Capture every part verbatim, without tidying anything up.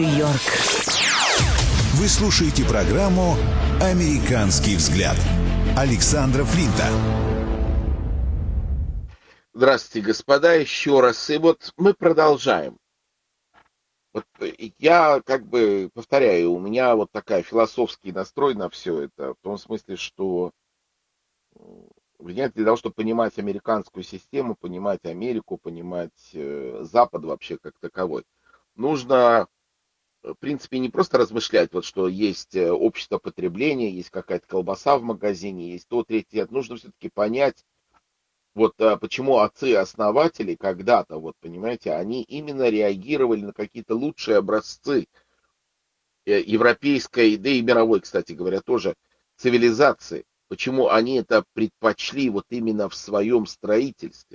Нью-Йорк. Вы слушаете программу «Американский взгляд» Александра Флинта. Здравствуйте, господа, еще раз. И вот мы продолжаем. Вот я как бы повторяю, у меня вот такая философский настрой на все это, в том смысле, что для того, чтобы понимать американскую систему, понимать Америку, понимать Запад вообще как таковой, нужно, в принципе, не просто размышлять, вот что есть общество потребления, есть какая-то колбаса в магазине, есть то, третье. Нужно все-таки понять, вот почему отцы-основатели когда-то, вот понимаете, они именно реагировали на какие-то лучшие образцы европейской, да и мировой, кстати говоря, тоже цивилизации. Почему они это предпочли вот именно в своем строительстве.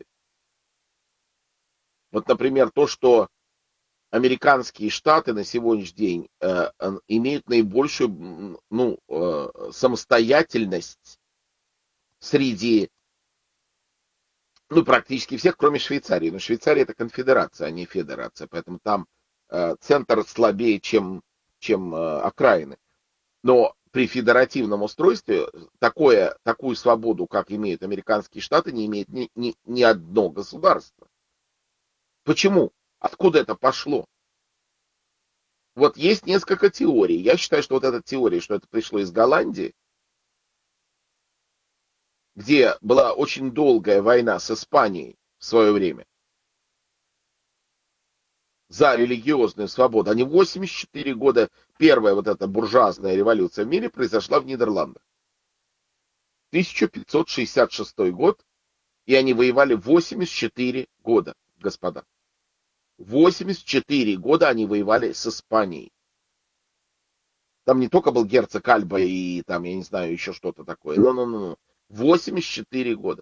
Вот, например, то, что американские штаты на сегодняшний день э, имеют наибольшую ну, э, самостоятельность среди, ну, практически всех, кроме Швейцарии. Но Швейцария это конфедерация, а не федерация, поэтому там э, центр слабее, чем, чем э, окраины. Но при федеративном устройстве такое, такую свободу, как имеют американские штаты, не имеет ни, ни, ни одно государство. Почему? Откуда это пошло? Вот есть несколько теорий. Я считаю, что вот эта теория, что это пришло из Голландии, где была очень долгая война с Испанией в свое время за религиозную свободу. Они восемьдесят четыре года, первая вот эта буржуазная революция в мире произошла в Нидерландах. тысяча пятьсот шестьдесят шестой год, и они воевали восемьдесят четыре года, господа. восемьдесят четыре года они воевали с Испанией. Там не только был герцог Альба и там, я не знаю, еще что-то такое. Ну-ну-ну. восемьдесят четыре года.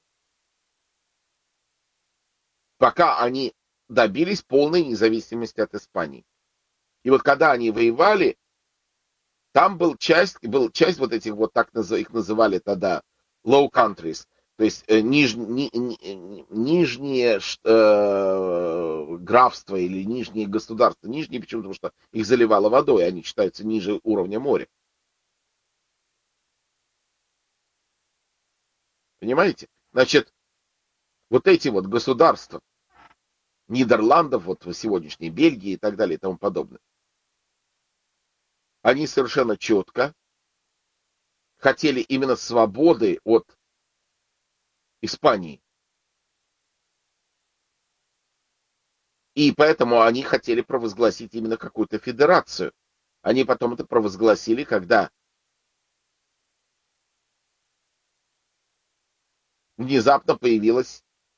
Пока они добились полной независимости от Испании. И вот когда они воевали, там был часть, был часть вот этих вот, так их называли тогда, low countries, то есть э, ниж, ни, ни, нижние э, графства или нижние государства. Нижние почему? Потому что их заливало водой, они считаются ниже уровня моря. Понимаете? Значит, вот эти вот государства, Нидерландов, вот сегодняшней Бельгии и так далее и тому подобное, они совершенно четко хотели именно свободы от Испании. И поэтому они хотели провозгласить именно какую-то федерацию. Они потом это провозгласили, когда внезапно появилась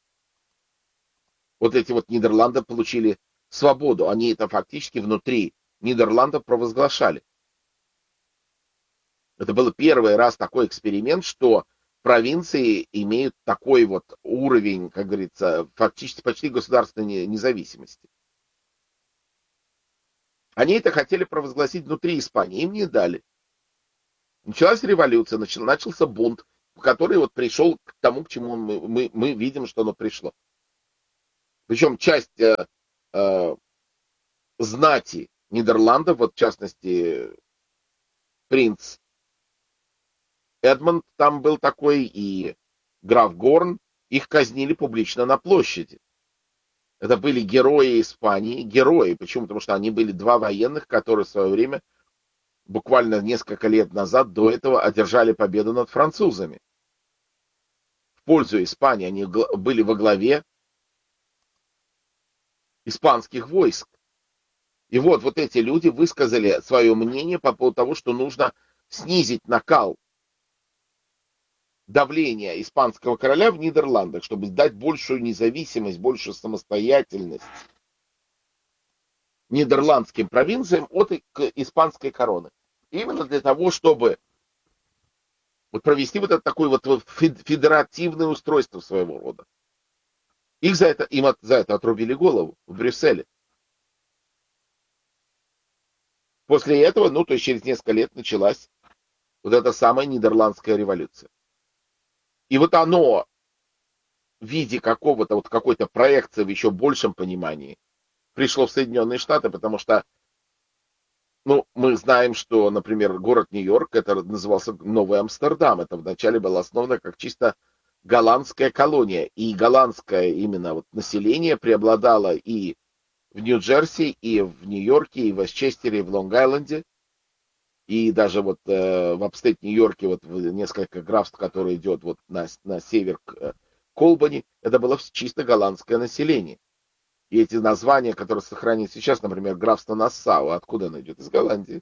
вот эти вот Нидерланды получили свободу. Они это фактически внутри Нидерландов провозглашали. Это был первый раз такой эксперимент, что провинции имеют такой вот уровень, как говорится, фактически почти государственной независимости. Они это хотели провозгласить внутри Испании, им не дали. Началась революция, начал, начался бунт, который вот пришел к тому, к чему мы, мы, мы видим, что оно пришло. Причем часть э, э, знати Нидерландов, вот в частности принц Эдмонд там был такой, и граф Горн, их казнили публично на площади. Это были герои Испании, герои, почему? Потому что они были два военных, которые в свое время, буквально несколько лет назад, до этого одержали победу над французами. В пользу Испании они были во главе испанских войск. И вот, вот эти люди высказали свое мнение по поводу того, что нужно снизить накал давления испанского короля в Нидерландах, чтобы дать большую независимость, большую самостоятельность нидерландским провинциям от испанской короны. Именно для того, чтобы вот провести вот это такое вот федеративное устройство своего рода. Их за это, им от, за это отрубили голову в Брюсселе. После этого, ну, то есть через несколько лет началась вот эта самая Нидерландская революция. И вот оно в виде какого-то вот какой-то проекции в еще большем понимании пришло в Соединенные Штаты, потому что Ну, мы знаем, что, например, город Нью-Йорк, это назывался Новый Амстердам. Это вначале было основано как чисто голландская колония. И голландское именно вот население преобладало и в Нью-Джерси, и в Нью-Йорке, и в Вестчестере, и в Лонг-Айленде. И даже вот э, в апстейт Нью-Йорке, вот в несколько графств, которые идет вот на, на север к э, Колбани, это было чисто голландское население. И эти названия, которые сохранились сейчас, например, графство Нассау, откуда оно идет? Из Голландии.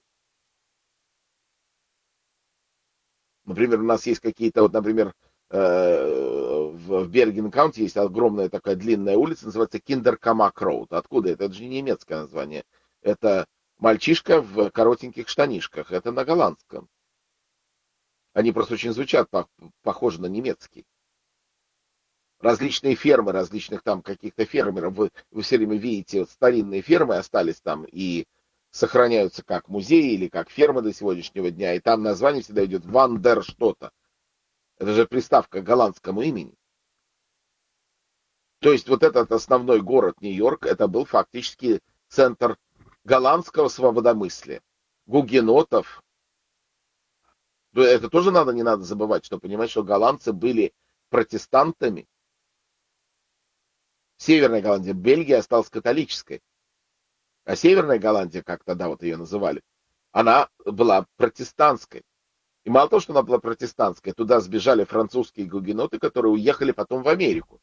Например, у нас есть какие-то, вот, например, э, в Берген-Каунти есть огромная такая длинная улица, называется Киндеркамак-Роуд. Откуда это? Это же не немецкое название. Это мальчишка в коротеньких штанишках. Это на голландском. Они просто очень звучат похоже на немецкий. Различные фермы, различных там каких-то фермеров. Вы, вы все время видите, вот старинные фермы остались там и сохраняются как музеи или как фермы до сегодняшнего дня. И там название всегда идет Вандер что-то. Это же приставка к голландскому имени. То есть вот этот основной город Нью-Йорк, это был фактически центр голландского свободомыслия. Гугенотов. Это тоже надо, не надо забывать, что понимать, что голландцы были протестантами. Северная Голландия, Бельгия осталась католической. А Северная Голландия, как тогда вот ее называли, она была протестантской. И мало того, что она была протестантская, туда сбежали французские гугеноты, которые уехали потом в Америку.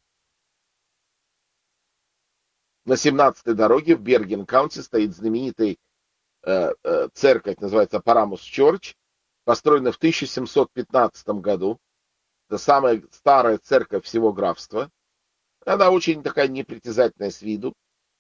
На семнадцатой дороге в Берген-Каунти стоит знаменитая э, э, церковь, называется Парамус Чорч, построена в тысяча семьсот пятнадцатом году. Это самая старая церковь всего графства. Она очень такая непритязательная с виду.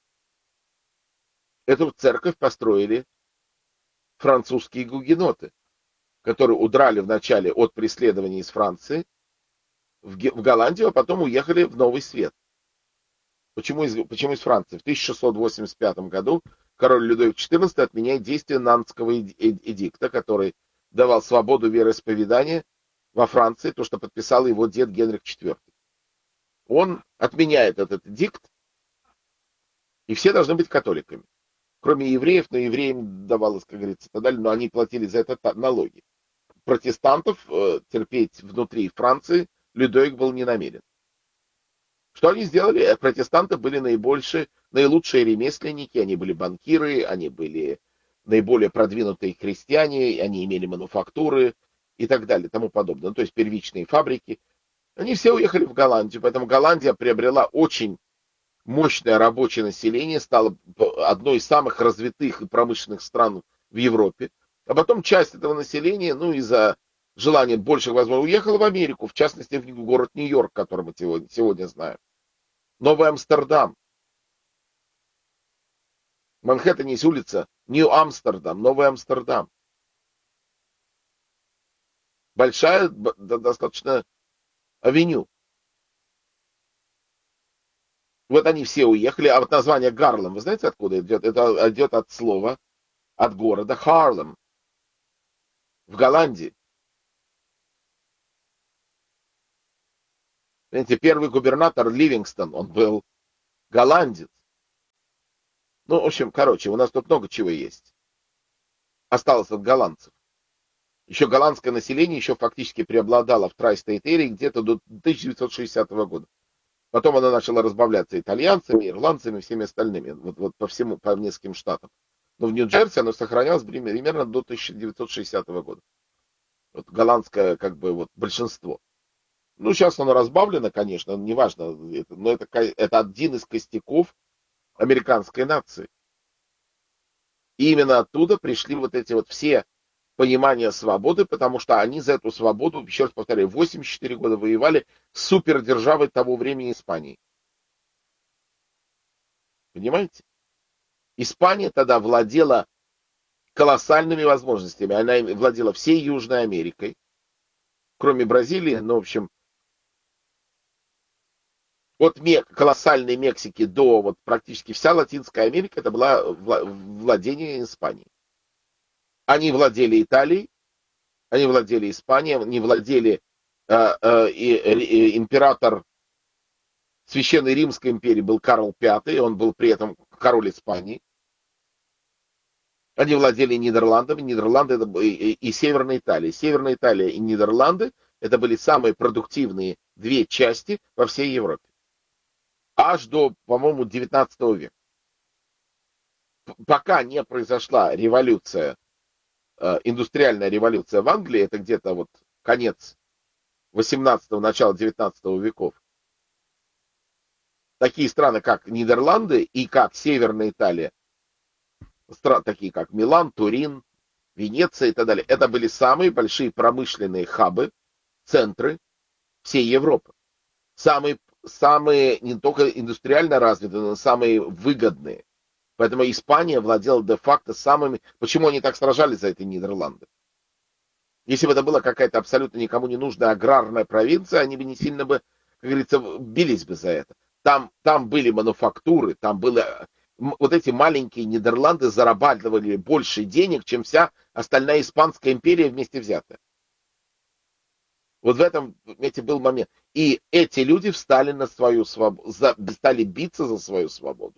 Эту церковь построили французские гугеноты, которые удрали вначале от преследования из Франции в, в Голландию, а потом уехали в Новый Свет. Почему из, почему из Франции? В тысяча шестьсот восемьдесят пятом году король Людовик четырнадцатый отменяет действие Нантского эдикта, который давал свободу вероисповедания во Франции, то, что подписал его дед Генрих четвёртый. Он отменяет этот эдикт, и все должны быть католиками. Кроме евреев, но евреям давалось, как говорится, и так далее, но они платили за это налоги. Протестантов э, терпеть внутри Франции Людовик был не намерен. Что они сделали? Протестанты были наибольшие, наилучшие ремесленники, они были банкиры, они были наиболее продвинутые крестьяне, они имели мануфактуры и так далее, тому подобное. Ну, то есть первичные фабрики. Они все уехали в Голландию, поэтому Голландия приобрела очень мощное рабочее население, стала одной из самых развитых и промышленных стран в Европе. А потом часть этого населения, ну, из-за желания больших возможностей, уехала в Америку, в частности, в город Нью-Йорк, который мы сегодня, сегодня знаем. Новый Амстердам. В Манхэттене есть улица Нью-Амстердам, Новый Амстердам. Большая, достаточно авеню. Вот они все уехали, а вот название Гарлем, вы знаете, откуда идет? Это идет от слова, от города Харлем в Голландии. Знаете, первый губернатор Ливингстон, он был голландец. Ну, в общем, короче, у нас тут много чего есть. Осталось от голландцев. Еще голландское население еще фактически преобладало в Трай-Стейт-Эрии где-то до тысяча девятьсот шестидесятого года. Потом она начала разбавляться итальянцами, ирландцами и всеми остальными, вот, вот по всему, по нескольким штатам. Но в Нью-Джерси оно сохранялось примерно до тысяча девятьсот шестидесятого года. Вот голландское, как бы, вот большинство. Ну, сейчас оно разбавлено, конечно, неважно, но это, это один из костяков американской нации. И именно оттуда пришли вот эти вот все понимания свободы, потому что они за эту свободу, еще раз повторяю, восемьдесят четыре года воевали с супердержавой того времени Испании. Понимаете? Испания тогда владела колоссальными возможностями. Она владела всей Южной Америкой, кроме Бразилии, ну, в общем, от Мек, колоссальной Мексики до вот практически вся Латинская Америка, это было владение Испании. Они владели Италией, они владели Испанией, они владели э, э, и, и, император Священной Римской империи был Карл Пятый, он был при этом король Испании. Они владели Нидерландами, Нидерланды это, и, и Северная Италия. Северная Италия и Нидерланды это были самые продуктивные две части во всей Европе. Аж до, по-моему, девятнадцатого века. Пока не произошла революция, индустриальная революция в Англии, это где-то вот конец восемнадцатого, начало девятнадцатого веков, такие страны, как Нидерланды и как Северная Италия, страны такие как Милан, Турин, Венеция и так далее, это были самые большие промышленные хабы, центры всей Европы. Самые, самые не только индустриально развитые, но самые выгодные. Поэтому Испания владела де-факто самыми... Почему они так сражались за эти Нидерланды? Если бы это была какая-то абсолютно никому не нужная аграрная провинция, они бы не сильно бы, как говорится, бились бы за это. Там, там были мануфактуры, там было... Вот эти маленькие Нидерланды зарабатывали больше денег, чем вся остальная Испанская империя вместе взятая. Вот в этом эти был момент. И эти люди встали на свою свободу, стали биться за свою свободу.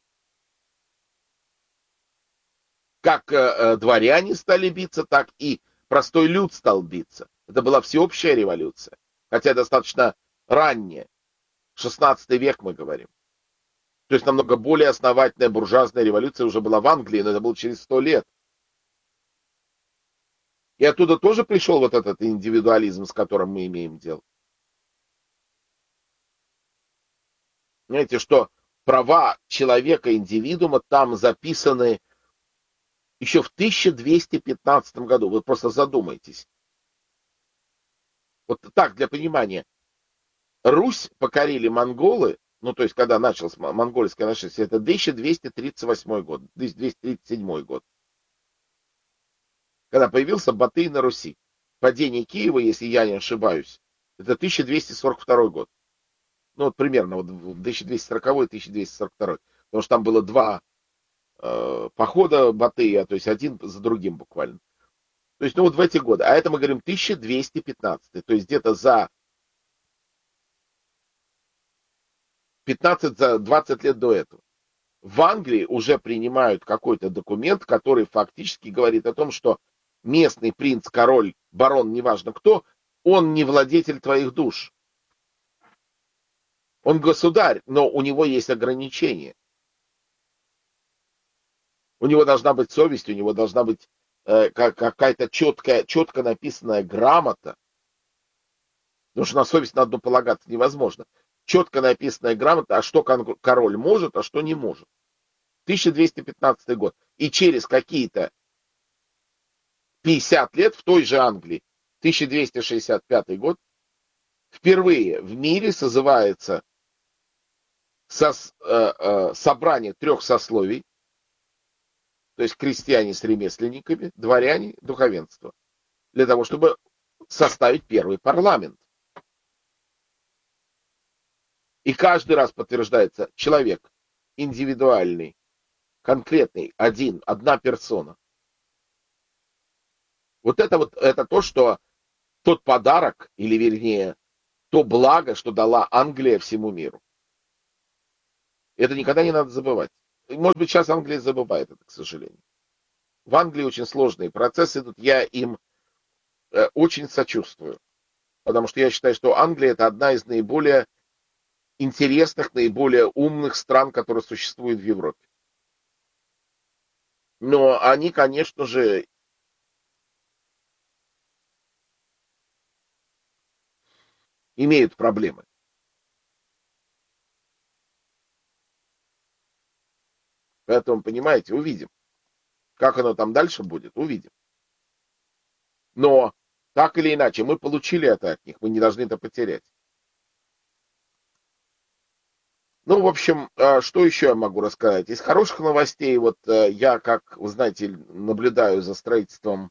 Как э, дворяне стали биться, так и простой люд стал биться. Это была всеобщая революция. Хотя достаточно ранняя. шестнадцатый век мы говорим. То есть намного более основательная буржуазная революция уже была в Англии, но это было через сто лет. И оттуда тоже пришел вот этот индивидуализм, с которым мы имеем дело. Знаете, что права человека, индивидуума там записаны еще в тысяча двести пятнадцатом году. Вы просто задумайтесь. Вот так, для понимания. Русь покорили монголы, ну, то есть, когда началось монгольское нашествие, это тысяча двести тридцать восьмой год, тысяча двести тридцать седьмой год. Когда появился Батый на Руси. Падение Киева, если я не ошибаюсь, это тысяча двести сорок второй год. Ну, вот примерно, вот тысяча двести сороковой - тысяча двести сорок второй. Потому что там было два э, похода Батыя, то есть один за другим буквально. То есть, ну, вот в эти годы. А это мы говорим тысяча двести пятнадцатый. То есть, где-то за пятнадцать, за двадцать лет до этого. В Англии уже принимают какой-то документ, который фактически говорит о том, что местный принц, король, барон, неважно кто, он не владетель твоих душ. Он государь, но у него есть ограничения. У него должна быть совесть, у него должна быть э, какая-то четкая, четко написанная грамота. Потому что на совесть на одну полагаться невозможно. Четко написанная грамота, а что король может, а что не может. тысяча двести пятнадцатый год. И через какие-то пятьдесят лет в той же Англии, тысяча двести шестьдесят пятый год, впервые в мире созывается сос, э, э, собрание трех сословий, то есть крестьяне с ремесленниками, дворяне, духовенство, для того, чтобы составить первый парламент. И каждый раз подтверждается человек индивидуальный, конкретный, один, одна персона. Вот это вот это то, что тот подарок, или вернее, то благо, что дала Англия всему миру. Это никогда не надо забывать. Может быть, сейчас Англия забывает это, к сожалению. В Англии очень сложные процессы идут, я им э, очень сочувствую. Потому что я считаю, что Англия это одна из наиболее интересных, наиболее умных стран, которые существуют в Европе. Но они, конечно же, имеют проблемы. Поэтому, понимаете, увидим. Как оно там дальше будет, увидим. Но, так или иначе, мы получили это от них, мы не должны это потерять. Ну, в общем, что еще я могу рассказать? Из хороших новостей, вот я, как вы знаете, наблюдаю за строительством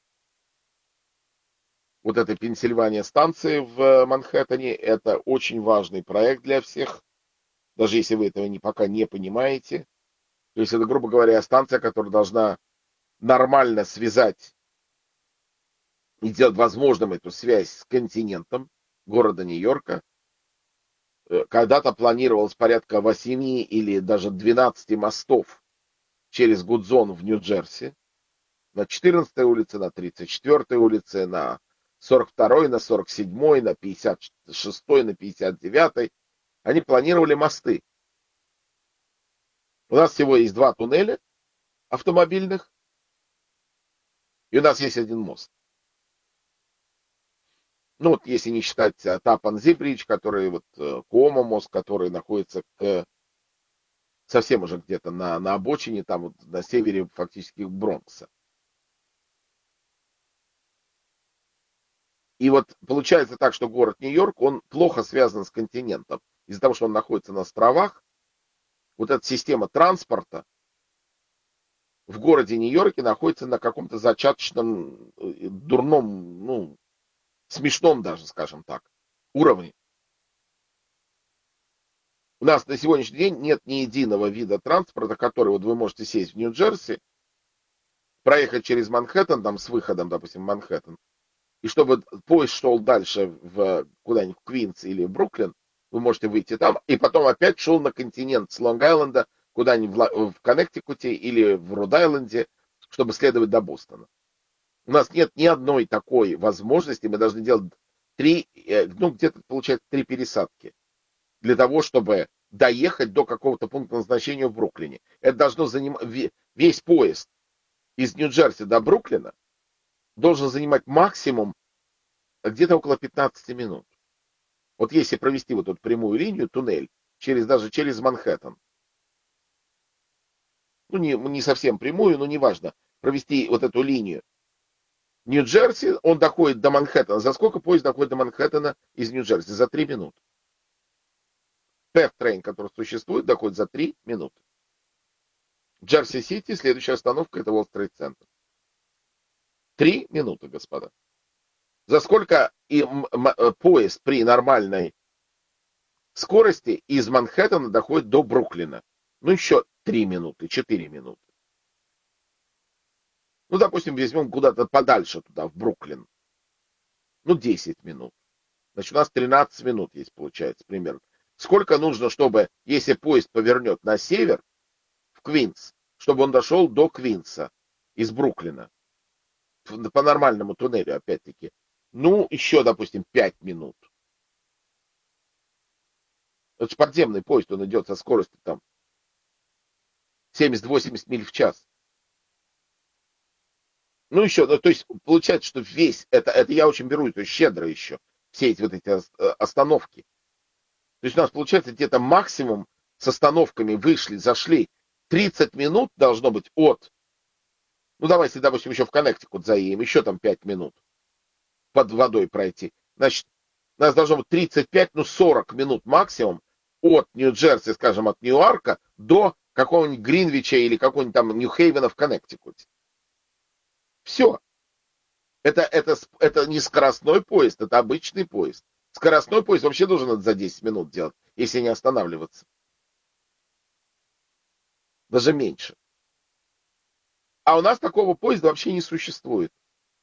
вот этой Пенсильвания станции в Манхэттене. Это очень важный проект для всех, даже если вы этого не, пока не понимаете. То есть это, грубо говоря, станция, которая должна нормально связать и сделать возможным эту связь с континентом города Нью-Йорка. Когда-то планировалось порядка восьми или даже двенадцати мостов через Гудзон в Нью-Джерси. на четырнадцатой улице, на тридцать четвёртой улице, на сорок второй, на сорок седьмой, на пятьдесят шестой, на пятьдесят девятой. Они планировали мосты. У нас всего есть два туннеля автомобильных, и у нас есть один мост. Ну вот, если не считать Тапан-Зи-бридж, который вот Куомо мост, который находится к, совсем уже где-то на, на обочине, там вот на севере фактически Бронкса. И вот получается так, что город Нью-Йорк, он плохо связан с континентом. Из-за того, что он находится на островах, вот эта система транспорта в городе Нью-Йорке находится на каком-то зачаточном, дурном, ну, смешном даже, скажем так, уровне. У нас на сегодняшний день нет ни единого вида транспорта, который вот вы можете сесть в Нью-Джерси, проехать через Манхэттен, там с выходом, допустим, в Манхэттен, и чтобы поезд шел дальше в куда-нибудь в Квинс или в Бруклин, вы можете выйти там, и потом опять шел на континент с Лонг-Айленда куда-нибудь в, в Коннектикуте или в Род-Айленде, чтобы следовать до Бостона. У нас нет ни одной такой возможности, мы должны делать три, ну где-то получается три пересадки для того, чтобы доехать до какого-то пункта назначения в Бруклине. Это должно занимать, весь поезд из Нью-Джерси до Бруклина должен занимать максимум где-то около пятнадцати минут. Вот если провести вот эту прямую линию, туннель, через, даже через Манхэттен, ну не, не совсем прямую, но неважно, провести вот эту линию Нью-Джерси, он доходит до Манхэттена. За сколько поезд доходит до Манхэттена из Нью-Джерси? За три минуты. Пэт-трейн, который существует, доходит за три минуты. Джерси-Сити, следующая остановка, это Уолл-стрит-центр. Три минуты, господа. За сколько и поезд при нормальной скорости из Манхэттена доходит до Бруклина? Ну, еще три минуты, четыре минуты. Ну, допустим, возьмем куда-то подальше туда, в Бруклин. Ну, десять минут. Значит, у нас тринадцать минут есть, получается, примерно. Сколько нужно, чтобы, если поезд повернет на север, в Квинс, чтобы он дошел до Квинса из Бруклина? По нормальному туннелю, опять-таки. Ну, еще, допустим, пять минут. Это же подземный поезд, он идет со скоростью там семьдесят-восемьдесят миль в час. Ну, еще, ну, то есть, получается, что весь, это, это я очень беру, то есть, щедро еще, все эти вот эти остановки. То есть, у нас, получается, где-то максимум с остановками вышли, зашли, тридцать минут должно быть от, ну, давайте, допустим, еще в Коннектикут заедем, еще там пять минут под водой пройти. Значит, у нас должно быть тридцать пять, ну, сорок минут максимум от Нью-Джерси, скажем, от Ньюарка до какого-нибудь Гринвича или какого-нибудь там Нью-Хейвена в Коннектикуте. Все. Это, это, это не скоростной поезд, это обычный поезд. Скоростной поезд вообще должен это за десять минут делать, если не останавливаться. Даже меньше. А у нас такого поезда вообще не существует.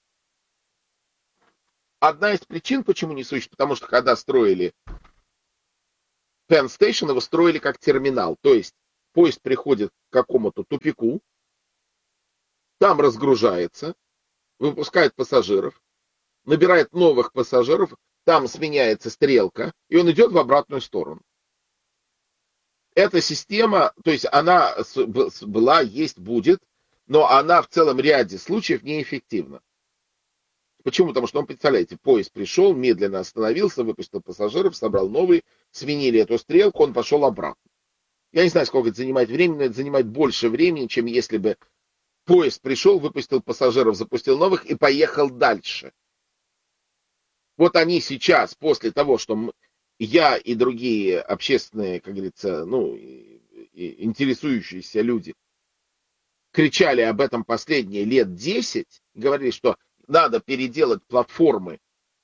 Одна из причин, почему не существует, потому что когда строили Penn Station, его строили как терминал. То есть поезд приходит к какому-то тупику, там разгружается, выпускает пассажиров, набирает новых пассажиров, там сменяется стрелка, и он идет в обратную сторону. Эта система, то есть она была, есть, будет, но она в целом ряде случаев неэффективна. Почему? Потому что, ну, представляете, поезд пришел, медленно остановился, выпустил пассажиров, собрал новые, сменили эту стрелку, он пошел обратно. Я не знаю, сколько это занимает времени, но это занимает больше времени, чем если бы поезд пришел, выпустил пассажиров, запустил новых и поехал дальше. Вот они сейчас, после того, что я и другие общественные, как говорится, ну, интересующиеся люди кричали об этом последние лет десять, говорили, что надо переделать платформы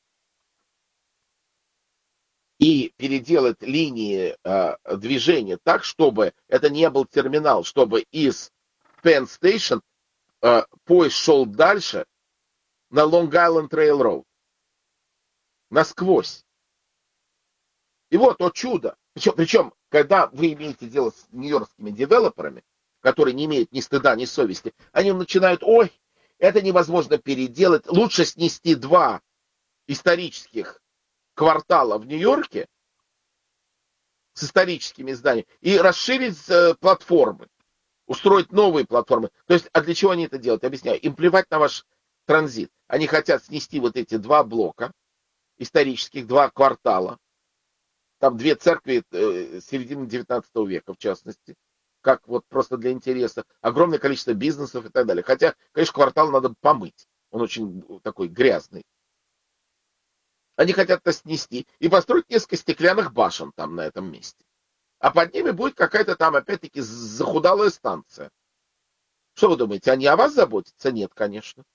и переделать линии э, движения так, чтобы это не был терминал, чтобы из Penn Station э, поезд шел дальше на Long Island Railroad. Насквозь. И вот то чудо. Причем, причем, когда вы имеете дело с нью-йоркскими девелоперами, которые не имеют ни стыда, ни совести, они начинают, ой, Это невозможно переделать. Лучше снести два исторических квартала в Нью-Йорке с историческими зданиями и расширить э, платформы, устроить новые платформы. То есть, а для чего они это делают? Объясняю. Им плевать на ваш транзит. Они хотят снести вот эти два блока исторических, два квартала. Там две церкви э, середины девятнадцатого века, в частности. Как вот просто для интереса. Огромное количество бизнесов и так далее. Хотя, конечно, квартал надо помыть. Он очень такой грязный. Они хотят это снести и построить несколько стеклянных башен там на этом месте. А под ними будет какая-то там, опять-таки, захудалая станция. Что вы думаете, они о вас заботятся? Нет, конечно.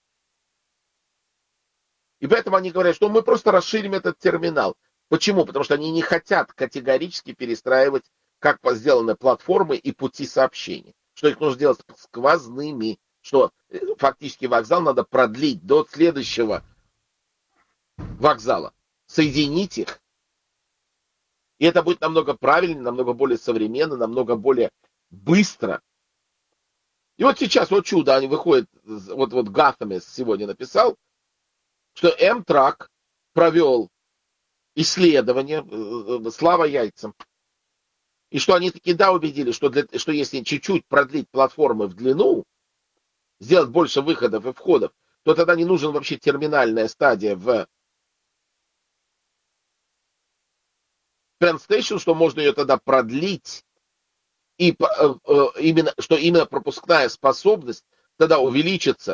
И поэтому они говорят, что мы просто расширим этот терминал. Почему? Потому что они не хотят категорически перестраивать, как сделаны платформы и пути сообщения. Что их нужно делать сквозными. Что фактически вокзал надо продлить до следующего вокзала. Соединить их. И это будет намного правильнее, намного более современно, намного более быстро. И вот сейчас, вот чудо, они выходят, вот, вот Гатhamес сегодня написал, что Amtrak провел исследование, слава яйцам, и что они таки да убедили, что, для, что если чуть-чуть продлить платформы в длину, сделать больше выходов и входов, то тогда не нужен вообще терминальная стадия в Penn Station, что можно ее тогда продлить, и именно, что именно пропускная способность тогда увеличится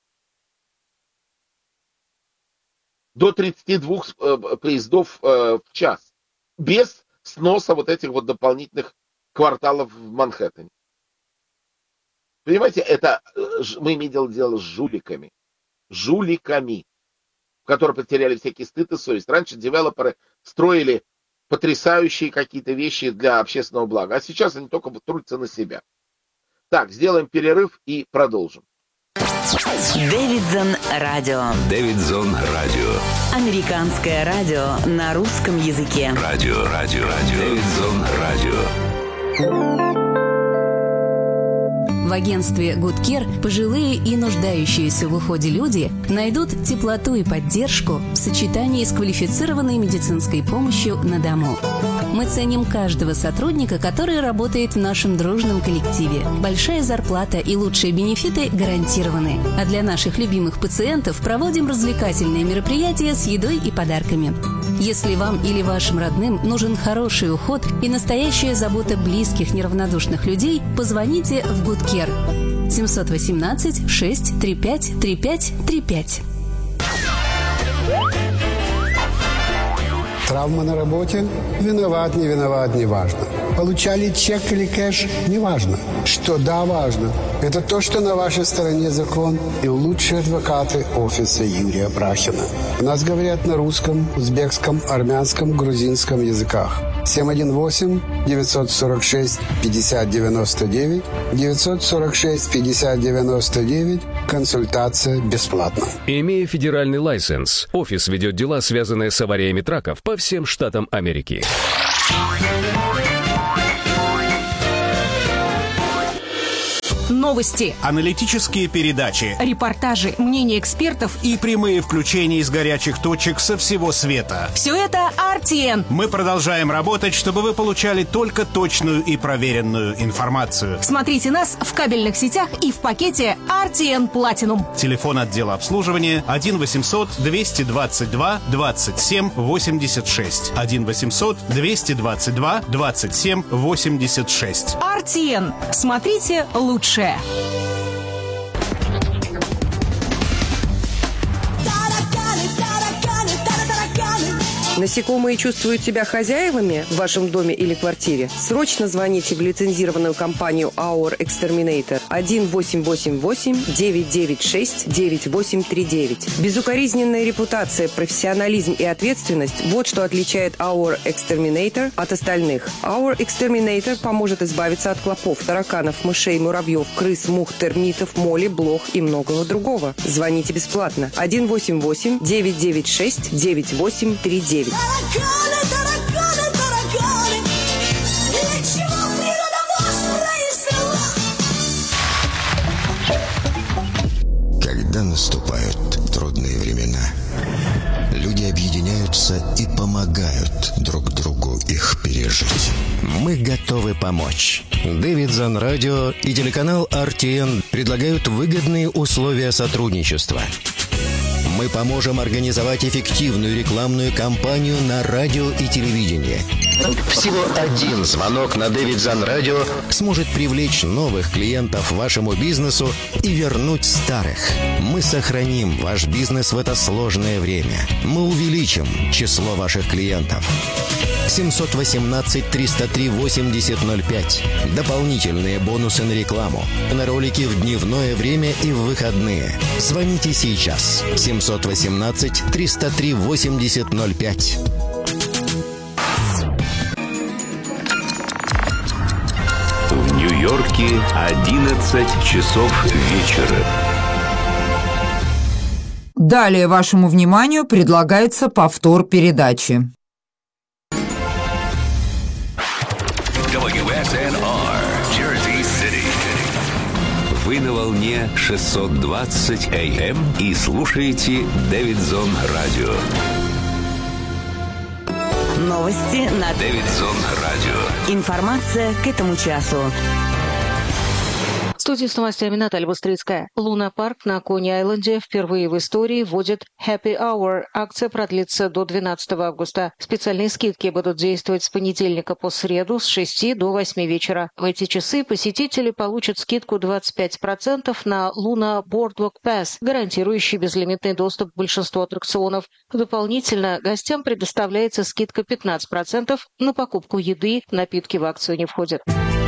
до тридцати двух поездов в час, без сноса вот этих вот дополнительных кварталов в Манхэттене. Понимаете, это мы имели дело с жуликами. Жуликами, которые потеряли всякий стыд и совесть. Раньше девелоперы строили потрясающие какие-то вещи для общественного блага. А сейчас они только трудятся на себя. Так, сделаем перерыв и продолжим. Дэвидсон Радио. Дэвидсон Радио. Американское радио на русском языке. Радио, радио, радио. Дэвидсон Радио. В агентстве Good Care пожилые и нуждающиеся в уходе люди найдут теплоту и поддержку в сочетании с квалифицированной медицинской помощью на дому. Мы ценим каждого сотрудника, который работает в нашем дружном коллективе. Большая зарплата и лучшие бенефиты гарантированы. А для наших любимых пациентов проводим развлекательные мероприятия с едой и подарками. Если вам или вашим родным нужен хороший уход и настоящая забота близких неравнодушных людей, позвоните в Good Care. семь один восемь шесть три пять три пять три пять. Травма на работе? Виноват, не виноват, не важно. Получали чек или кэш? Не важно. Что да, важно. Это то, что на вашей стороне закон и лучшие адвокаты офиса Юрия Брахина. У нас говорят на русском, узбекском, армянском, грузинском языках. семь один восемь девятьсот сорок шесть пятьдесят девяносто девять девятьсот сорок шесть пятьдесят девяносто девять. Консультация бесплатна. Имея федеральный лайсенс, офис ведет дела, связанные с авариями траков по всем штатам Америки. Новости, аналитические передачи, репортажи, мнения экспертов и прямые включения из горячих точек со всего света. Все это ар ти эн. Мы продолжаем работать, чтобы вы получали только точную и проверенную информацию. Смотрите нас в кабельных сетях и в пакете ар ти эн Platinum. Телефон отдела обслуживания один восемьсот двести двадцать два двадцать семь восемьдесят шесть. один восемьсот двести двадцать два двадцать семь восемьдесят шесть. ар ти эн. Смотрите лучше. Насекомые чувствуют себя хозяевами в вашем доме или квартире? Срочно звоните в лицензированную компанию Our Exterminator один восемь восемь восемь девять девять шесть девять восемь три девять. Безукоризненная репутация, профессионализм и ответственность – вот что отличает Our Exterminator от остальных. Our Exterminator поможет избавиться от клопов, тараканов, мышей, муравьев, крыс, мух, термитов, моли, блох и многого другого. Звоните бесплатно. один восемь восемь девять девять шесть девять восемь три девять. Тараканы, тараканы, тараканы, для чего природа вас произвела? наступают трудные времена, люди объединяются и помогают друг другу их пережить. Мы готовы помочь. Davidson Radio и телеканал ар ти эн предлагают выгодные условия сотрудничества. Мы поможем организовать эффективную рекламную кампанию на радио и телевидении. Всего один звонок на Davidson Radio сможет привлечь новых клиентов вашему бизнесу и вернуть старых. Мы сохраним ваш бизнес в это сложное время. Мы увеличим число ваших клиентов. семь один восемь триста три восемьдесят ноль пять. Дополнительные бонусы на рекламу. На ролики в дневное время и в выходные. Звоните сейчас. семь один восемь триста три восемьдесят ноль пять. В Нью-Йорке одиннадцать часов вечера. Далее вашему вниманию предлагается повтор передачи. дабл ю эс эн ар, Jersey City. Вы на волне шестьсот двадцать эй эм и слушаете Davidson Radio. Новости на Davidson Radio. Информация к этому часу. В студии с новостями Наталья Быстрицкая. Луна-парк на Кони-Айленде впервые в истории вводит Happy Hour. Акция продлится до двенадцатого августа. Специальные скидки будут действовать с понедельника по среду с шести до восьми вечера. В эти часы посетители получат скидку двадцать пять процентов на Luna Boardwalk Pass, гарантирующий безлимитный доступ к большинству аттракционов. Дополнительно гостям предоставляется скидка пятнадцать процентов на покупку еды, напитки в акцию не входят.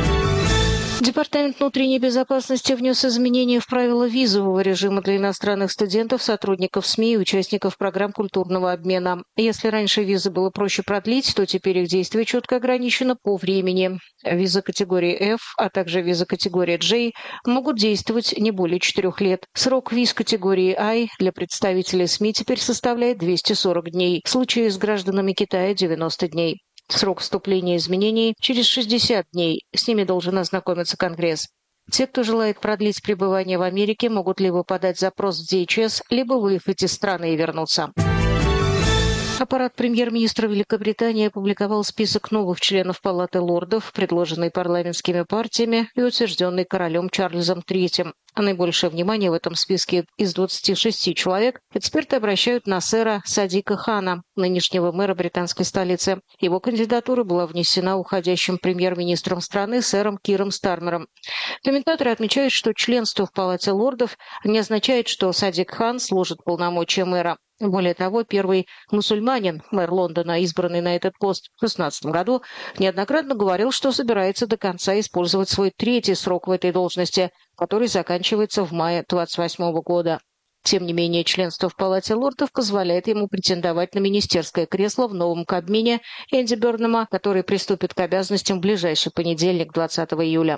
Департамент внутренней безопасности внес изменения в правила визового режима для иностранных студентов, сотрудников СМИ и участников программ культурного обмена. Если раньше визы было проще продлить, то теперь их действие четко ограничено по времени. Виза категории F, а также виза категории J могут действовать не более четырех лет. Срок виз категории I для представителей СМИ теперь составляет двести сорок дней. В случае с гражданами Китая – девяносто дней. Срок вступления изменений через шестьдесят дней. С ними должен ознакомиться Конгресс. Те, кто желает продлить пребывание в Америке, могут либо подать запрос в ди эйч эс, либо выехать из страны и вернуться. Аппарат премьер-министра Великобритании опубликовал список новых членов Палаты лордов, предложенный парламентскими партиями и утвержденный королем Чарльзом третьим. А наибольшее внимание в этом списке из двадцати шести человек эксперты обращают на сэра Садика Хана, нынешнего мэра британской столицы. Его кандидатура была внесена уходящим премьер-министром страны сэром Киром Стармером. Комментаторы отмечают, что членство в Палате лордов не означает, что Садик Хан служит полномочия мэра. Более того, первый мусульманин, мэр Лондона, избранный на этот пост в две тысячи шестнадцатом году, неоднократно говорил, что собирается до конца использовать свой третий срок в этой должности, который заканчивается в мае двадцать восьмого года. Тем не менее, членство в Палате лордов позволяет ему претендовать на министерское кресло в новом Кабмине Энди Бернама, который приступит к обязанностям в ближайший понедельник, двадцатого июля.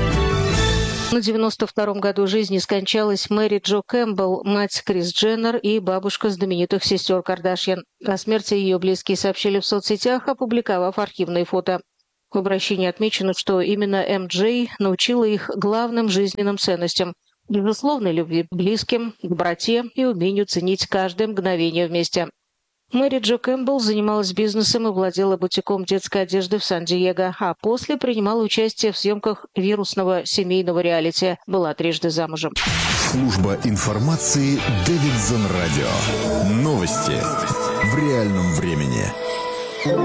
На девяносто втором году жизни скончалась Мэри Джо Кэмпбелл, мать Крис Дженнер и бабушка знаменитых сестер Кардашьян. О смерти ее близкие сообщили в соцсетях, опубликовав архивные фото. В обращении отмечено, что именно эм джей научила их главным жизненным ценностям – безусловной любви к близким, к братье и умению ценить каждое мгновение вместе. Мэри Джо Кэмпбелл занималась бизнесом и владела бутиком детской одежды в Сан-Диего, а после принимала участие в съемках вирусного семейного реалити. Была трижды замужем. Служба информации Davidson Radio. Новости в реальном времени.